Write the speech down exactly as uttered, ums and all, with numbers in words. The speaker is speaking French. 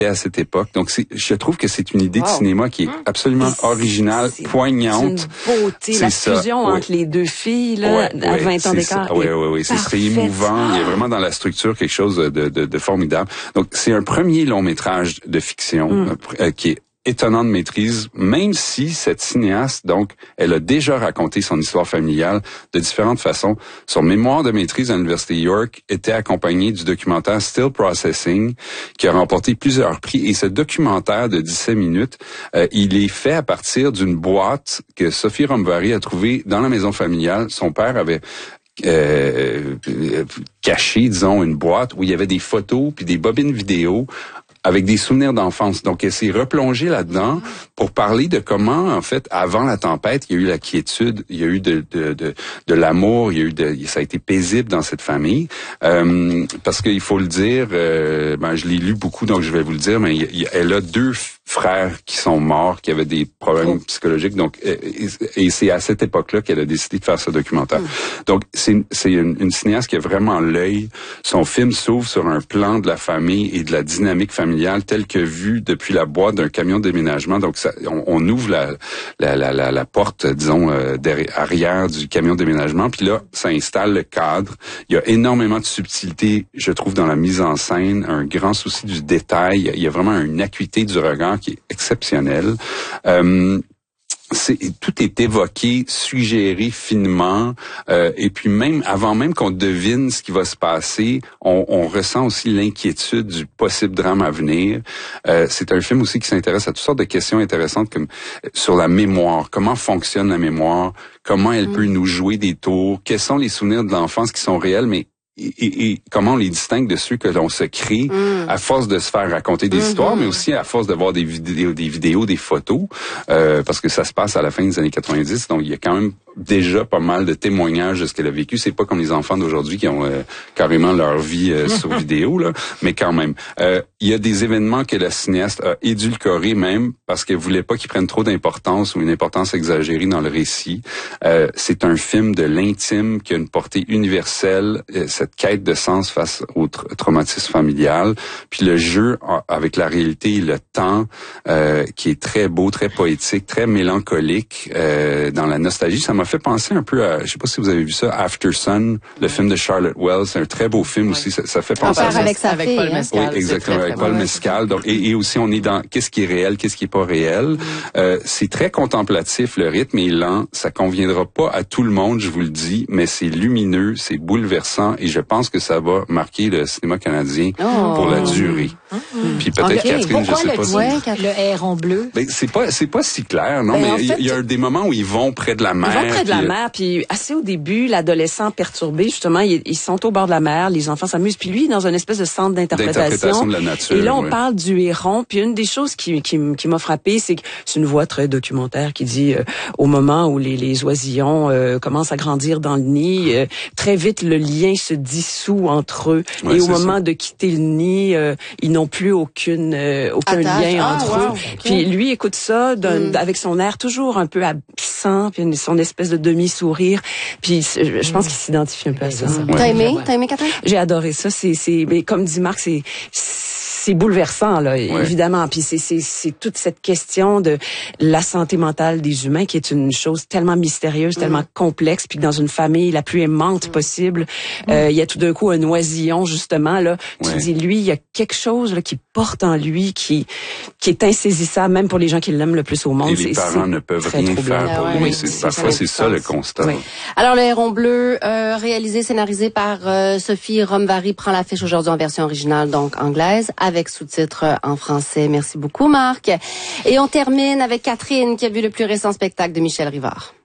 à cette époque. Donc, c'est, je trouve que c'est une idée wow. de cinéma qui est absolument c'est, originale, c'est, poignante. C'est une beauté, c'est la ça. fusion oui. entre les deux filles, là, ouais, à ouais, vingt ans d'écart. Oui, oui, oui. Ce serait émouvant. Il y a vraiment dans la structure quelque chose de, de, de formidable. Donc, c'est un premier long métrage de fiction mm. euh, qui est étonnant de maîtrise, même si cette cinéaste, donc, elle a déjà raconté son histoire familiale de différentes façons. Son mémoire de maîtrise à l'Université York était accompagné du documentaire Still Processing, qui a remporté plusieurs prix. Et ce documentaire de dix-sept minutes, euh, il est fait à partir d'une boîte que Sophie Romvary a trouvée dans la maison familiale. Son père avait euh, caché, disons, une boîte où il y avait des photos puis des bobines vidéo avec des souvenirs d'enfance. Donc, elle s'est replongée là-dedans pour parler de comment, en fait, avant la tempête, il y a eu la quiétude, il y a eu de de de, de l'amour, il y a eu de, ça a été paisible dans cette famille. Euh, parce qu'il faut le dire, euh, ben je l'ai lu beaucoup, donc je vais vous le dire, mais il, il, elle a deux frères qui sont morts, qui avaient des problèmes oh. psychologiques. Donc, et, et c'est à cette époque-là qu'elle a décidé de faire ce documentaire. Mm. Donc, c'est c'est une, une cinéaste qui a vraiment l'œil. Son film s'ouvre sur un plan de la famille et de la dynamique familiale tel que vu depuis la boîte d'un camion de déménagement. Donc, ça, on, on ouvre la, la, la, la, la porte, disons, euh, derrière, arrière du camion de déménagement. Puis là, ça installe le cadre. Il y a énormément de subtilité, je trouve, dans la mise en scène, un grand souci du détail. Il y a vraiment une acuité du regard qui est exceptionnelle. Euh, C'est, tout est évoqué, suggéré finement, euh, et puis même avant même qu'on devine ce qui va se passer, on, on ressent aussi l'inquiétude du possible drame à venir. Euh, c'est un film aussi qui s'intéresse à toutes sortes de questions intéressantes comme sur la mémoire, comment fonctionne la mémoire, comment elle mmh. peut nous jouer des tours, quels sont les souvenirs de l'enfance qui sont réels, mais Et, et, et comment on les distingue de ceux que l'on se crée mm. à force de se faire raconter des mm-hmm. histoires, mais aussi à force de voir des vidéos, des vidéos, des photos, euh, parce que ça se passe à la fin des années quatre-vingt-dix, donc il y a quand même déjà pas mal de témoignages de ce qu'elle a vécu. C'est pas comme les enfants d'aujourd'hui qui ont euh, carrément leur vie euh, sur vidéo, là, mais quand même. Euh, il y a des événements que la cinéaste a édulcorés même parce qu'elle voulait pas qu'ils prennent trop d'importance ou une importance exagérée dans le récit. Euh, c'est un film de l'intime qui a une portée universelle, euh, cette quête de sens face au tra- traumatisme familial, puis le jeu avec la réalité et le temps euh, qui est très beau, très poétique, très mélancolique euh, dans la nostalgie. Ça m'a fait penser un peu à, je sais pas si vous avez vu ça, After Sun, le film de Charlotte Wells. C'est un très beau film oui. aussi. Ça, ça fait penser à ça. Avec, sa avec fille, Paul hein? Mescal. Oui, exactement, avec Paul Mescal. Donc, et, et aussi, on est dans qu'est-ce qui est réel, qu'est-ce qui est pas réel. Mm. Euh, c'est très contemplatif, le rythme est lent. Ça conviendra pas à tout le monde, je vous le dis, mais c'est lumineux, c'est bouleversant et je pense que ça va marquer le cinéma canadien oh. pour la durée. Mm. Puis peut-être okay. Catherine, Pourquoi je sais le pas si... Ouais, le héron bleu. Ben, c'est pas, c'est pas si clair, non, ben, mais il y, y a des moments où ils vont près de la mer. Ils vont près de la puis, mer, puis assez au début, l'adolescent perturbé, justement, ils, ils sont au bord de la mer, les enfants s'amusent, puis lui, dans une espèce de centre d'interprétation. D'interprétation de la nature. Et là, on ouais. parle du héron, puis une des choses qui, qui, qui m'a frappée, c'est que c'est une voix très documentaire qui dit, euh, au moment où les, les oisillons euh, commencent à grandir dans le nid, euh, très vite, le lien se dissout entre eux. Ouais, et au moment ça. de quitter le nid, euh, ils n'ont plus aucune, euh, aucun Attache. lien Ah, entre wow, eux. okay. Puis lui écoute ça d'un, mm. avec son air toujours un peu absent, puis son espèce de demi-sourire. Puis je pense qu'il s'identifie un peu à ça. Ouais. T'as aimé? T'as aimé, Catherine? J'ai adoré ça. C'est, c'est, mais comme dit Marc, c'est, c'est bouleversant, là, ouais. évidemment. Puis c'est, c'est, c'est toute cette question de la santé mentale des humains qui est une chose tellement mystérieuse, mm. tellement complexe. Puis dans une famille la plus aimante mm. possible, mm. euh, il y a tout d'un coup un oisillon, justement, là. Ouais. Tu dis, lui, il y a quelque chose, là, qui porte en lui, qui, qui est insaisissable, même pour les gens qui l'aiment le plus au monde. Et les c'est, parents c'est ne peuvent rien troublant. faire pour ah, lui. ouais, c'est, c'est, parfois, c'est ça, ça le constat. Oui. Alors, le héron bleu, euh, réalisé, scénarisé par euh, Sophie Romvary, prend l'affiche aujourd'hui en version originale, donc anglaise, avec sous-titres en français. Merci beaucoup, Marc. Et on termine avec Catherine, qui a vu le plus récent spectacle de Michel Rivard.